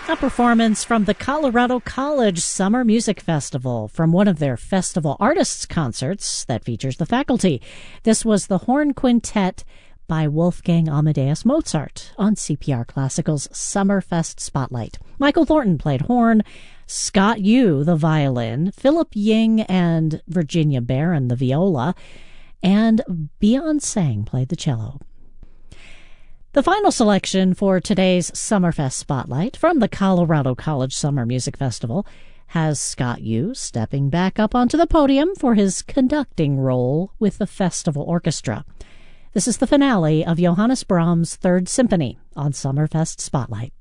A performance from the Colorado College Summer Music Festival from one of their festival artists' concerts that features the faculty. This was the Horn Quintet by Wolfgang Amadeus Mozart on CPR Classical's Summerfest Spotlight. Michael Thornton played horn, Scott Yu the violin, Philip Ying and Virginia Barron the viola, and Beyond Sang played the cello. The final selection for today's Summerfest Spotlight from the Colorado College Summer Music Festival has Scott Yu stepping back up onto the podium for his conducting role with the festival orchestra. This is the finale of Johannes Brahms' Third Symphony on Summerfest Spotlight.